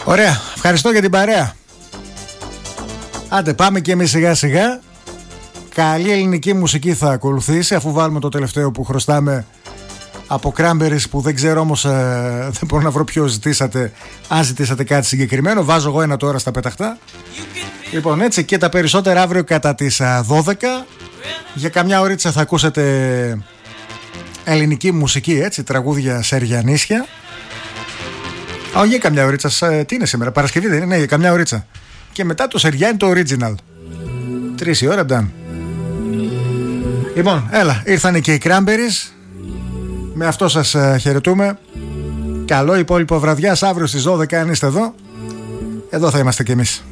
Ωραία, ευχαριστώ για την παρέα. Άντε πάμε και εμείς σιγά σιγά. Καλή ελληνική μουσική θα ακολουθήσει, αφού βάλουμε το τελευταίο που χρωστάμε από Cranberries, που δεν ξέρω όμως, δεν μπορώ να βρω ποιο ζητήσατε. Αν ζητήσατε κάτι συγκεκριμένο, βάζω εγώ ένα τώρα στα πέταχτα. Λοιπόν, έτσι, και τα περισσότερα αύριο κατά τις 12. Για καμιά ωρίτσα θα ακούσετε ελληνική μουσική, έτσι, τραγούδια Σεριανίσια. Όχι για καμιά ωρίτσα, τι είναι σήμερα, Παρασκευή δεν είναι, ναι, για καμιά ωρίτσα. Και μετά το Σεριάνι το original. 3 η ώρα, ντάν. Λοιπόν, έλα, ήρθανε και οι Cranberries. Με αυτό σας χαιρετούμε. Καλό υπόλοιπο βραδιάς. Αύριο στις 12 αν είστε εδώ. Εδώ θα είμαστε κι εμείς.